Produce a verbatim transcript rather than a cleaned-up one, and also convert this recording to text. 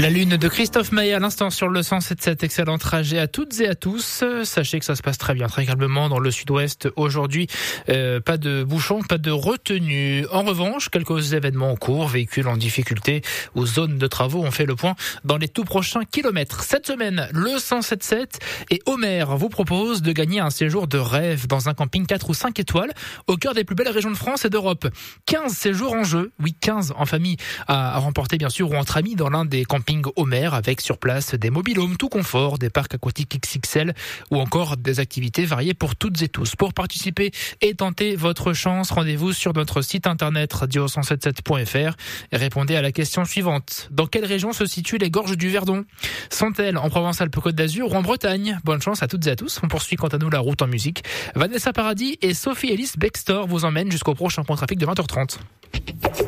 La lune de Christophe Maé à l'instant sur le cent sept sept. Excellent trajet à toutes et à tous. Sachez que ça se passe très bien, très calmement dans le sud-ouest aujourd'hui. Euh, pas de bouchons, pas de retenue. En revanche, quelques événements en cours, véhicules en difficulté ou zones de travaux. On fait le point dans les tout prochains kilomètres. Cette semaine, le cent sept sept et Homer vous propose de gagner un séjour de rêve dans un camping quatre ou cinq étoiles au cœur des plus belles régions de France et d'Europe. quinze séjours en jeu. Oui, quinze en famille à remporter bien sûr ou entre amis dans l'un des campings Homer avec sur place des mobil-homes tout confort, des parcs aquatiques X X L ou encore des activités variées pour toutes et tous. Pour participer et tenter votre chance, rendez-vous sur notre site internet radio cent soixante-dix-sept point f r et répondez à la question suivante. Dans quelle région se situent les gorges du Verdon? Sont-elles en Provence-Alpes-Côte d'Azur ou en Bretagne? Bonne chance à toutes et à tous. On poursuit quant à nous la route en musique. Vanessa Paradis et Sophie Ellis Bextor vous emmènent jusqu'au prochain point trafic de vingt heures trente.